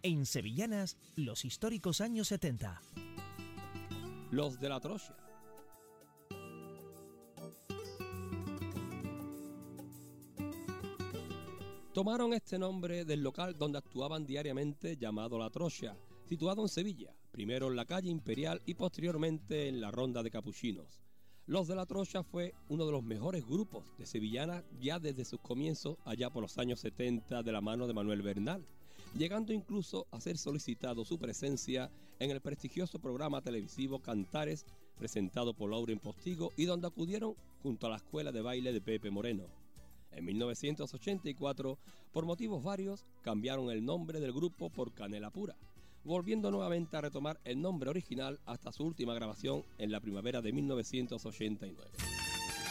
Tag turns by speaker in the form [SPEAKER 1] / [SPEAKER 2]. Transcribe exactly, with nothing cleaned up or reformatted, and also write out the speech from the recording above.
[SPEAKER 1] En Sevillanas, los históricos años setenta.
[SPEAKER 2] Los de la Trocha. Tomaron este nombre del local donde actuaban diariamente, llamado La Trocha, situado en Sevilla, primero en la calle Imperial y posteriormente en la Ronda de Capuchinos. Los de La Trocha fue uno de los mejores grupos de sevillanas ya desde sus comienzos allá por los años setenta de la mano de Manuel Bernal, llegando incluso a ser solicitado su presencia en el prestigioso programa televisivo Cantares, presentado por Lauren Postigo y donde acudieron junto a la escuela de baile de Pepe Moreno. En mil novecientos ochenta y cuatro, por motivos varios, cambiaron el nombre del grupo por Canela Pura, volviendo nuevamente a retomar el nombre original hasta su última grabación en la primavera de mil novecientos ochenta y nueve.